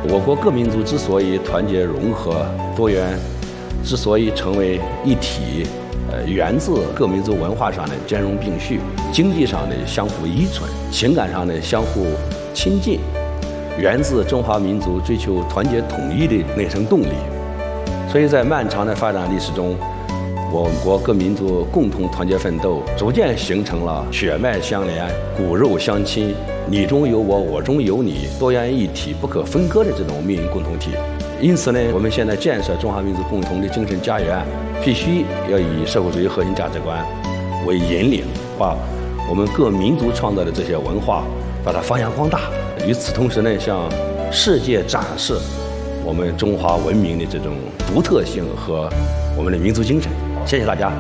我国各民族之所以团结融合、多元，之所以成为一体，源自各民族文化上的兼容并蓄，经济上的相互依存，情感上的相互亲近，源自中华民族追求团结统一的内生动力。所以在漫长的发展历史中，我国各民族共同团结奋斗，逐渐形成了血脉相连、骨肉相亲、你中有我、我中有你、多元一体、不可分割的这种命运共同体。因此呢，我们现在建设中华民族共同的精神家园，必须要以社会主义核心价值观为引领，把我们各民族创造的这些文化，把它发扬光大。与此同时呢，向世界展示我们中华文明的这种独特性和我们的民族精神。谢谢大家。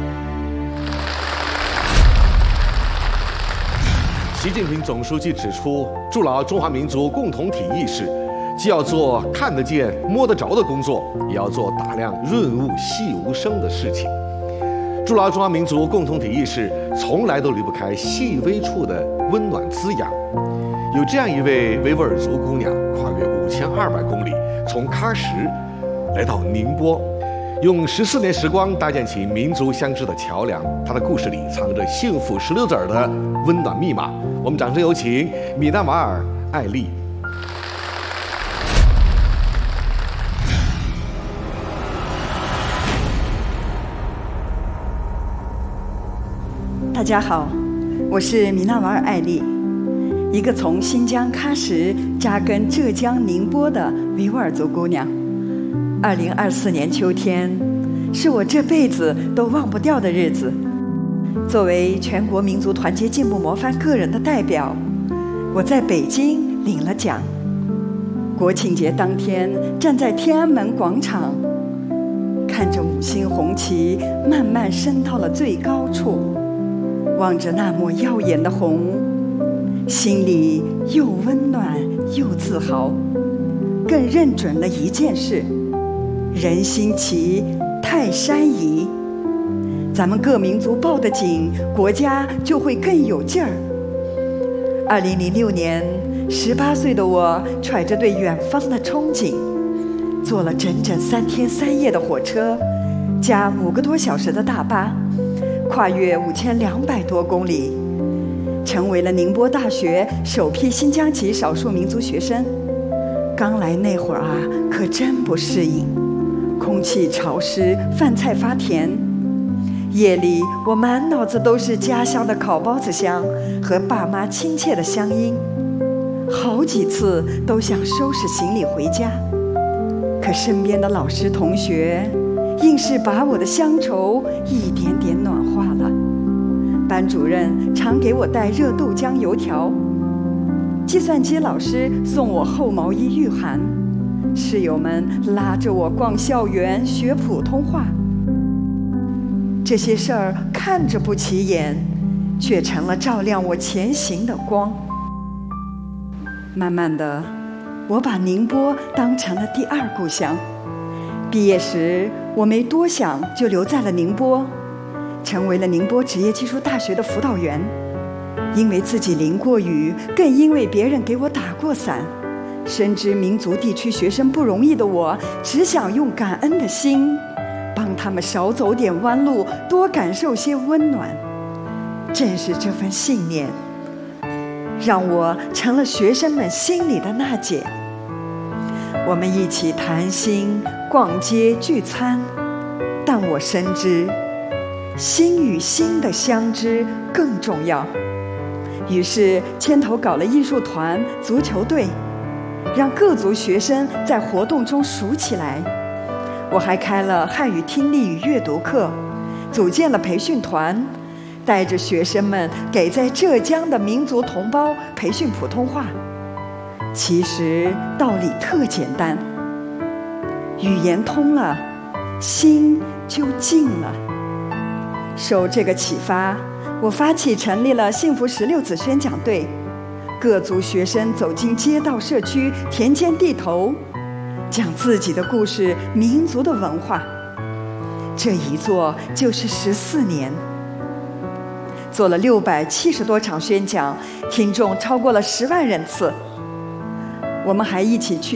习近平总书记指出，筑牢中华民族共同体意识，既要做看得见、摸得着的工作，也要做大量润物细无声的事情。筑牢中华民族共同体意识，从来都离不开细微处的温暖滋养。有这样一位维吾尔族姑娘，跨越5200公里，从喀什来到宁波，用14年时光搭建起民族相知的桥梁。她的故事里藏着幸福16字的温暖密码。我们掌声有请米纳瓦尔·艾丽。 大家好，我是米纳瓦尔·艾丽，一个从新疆喀什扎根浙江宁波的维吾尔族姑娘。2024年秋天，是我这辈子都忘不掉的日子。作为全国民族团结进步模范个人的代表，我在北京领了奖。国庆节当天，站在天安门广场，看着5星红旗慢慢升到了最高处，望着那抹耀眼的红，心里又温暖又自豪，更认准了一件事：人心齐，泰山移。咱们各民族抱得紧，国家就会更有劲儿。2006年，18岁的我揣着对远方的憧憬，坐了整整3天3夜的火车，加5个多小时的大巴，跨越5200多公里，成为了宁波大学首批新疆籍少数民族学生。刚来那会儿啊，可真不适应，空气潮湿，饭菜发甜。夜里，我满脑子都是家乡的烤包子香和爸妈亲切的乡音，好几次都想收拾行李回家，可身边的老师同学硬是把我的乡愁一点点暖化了。班主任常给我带热豆浆油条，计算机老师送我厚毛衣御寒，室友们拉着我逛校园学普通话。这些事儿看着不起眼，却成了照亮我前行的光。慢慢的，我把宁波当成了第2故乡。毕业时，我没多想就留在了宁波，成为了宁波职业技术大学的辅导员。因为自己淋过雨，更因为别人给我打过伞，深知民族地区学生不容易的我，只想用感恩的心帮他们少走点弯路，多感受些温暖。正是这份信念，让我成了学生们心里的娜姐。我们一起谈心、逛街、聚餐，但我深知，心与心的相知更重要。于是牵头搞了艺术团、足球队，让各族学生在活动中熟起来。我还开了汉语听力与阅读课，组建了培训团，带着学生们给在浙江的民族同胞培训普通话。其实道理特简单，语言通了，心就静了。受这个启发，我发起成立了幸福16子宣讲队，各族学生走进街道、社区、田间地头，讲自己的故事、民族的文化。这一做就是14年，做了670多场宣讲，听众超过了10万人次。我们还一起去